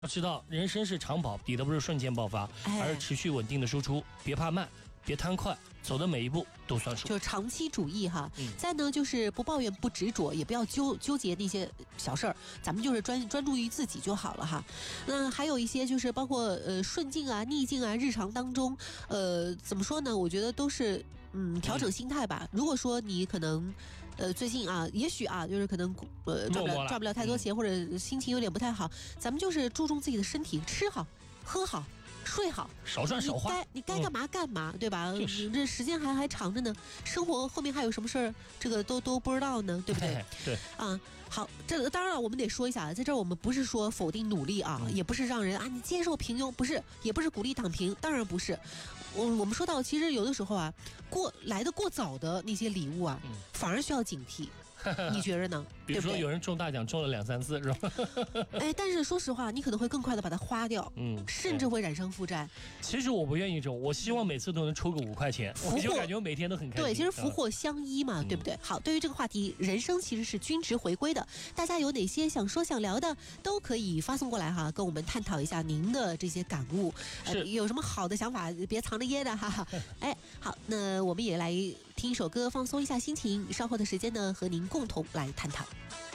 要知道，人生是长跑，比的不是瞬间爆发，而是持续稳定的输出。别怕慢，别贪快，走的每一步都算数。 就是长期主义哈。再呢，就是不抱怨、不执着，也不要纠结那些小事儿，咱们就是专注于自己就好了哈。那还有一些就是包括顺境啊、逆境啊，日常当中怎么说呢？我觉得都是调整心态吧。如果说你可能最近啊，也许啊，就是可能赚不了太多钱，或者心情有点不太好，咱们就是注重自己的身体，吃好、喝好。睡好， 少赚少花， 你该干嘛干嘛，对吧？这时间还长着呢，生活后面还有什么事儿，这个都不知道呢，对不对？ 对啊，好，这个当然了，我们得说一下，在这儿我们不是说否定努力啊，也不是让人啊你接受平庸，不是，也不是鼓励躺平，当然不是。我们说到，其实有的时候啊，来得过早的那些礼物啊，反而需要警惕。你觉着呢？ 比如说有人中大奖中了2、3次，是吧？ 但是说实话，你可能会更快的把它花掉，甚至会染上负债。 其实我不愿意中，我希望每次都能抽个5块钱，我就感觉每天都很开心。 对，其实福祸相依嘛，对不对？好，对于这个话题，人生其实是均值回归的。大家有哪些想说想聊的，都可以发送过来哈，跟我们探讨一下您的这些感悟。有什么好的想法，别藏着掖的哈。好，那我们也来听一首歌，放松一下心情。稍后的时间呢，和您共同来探讨。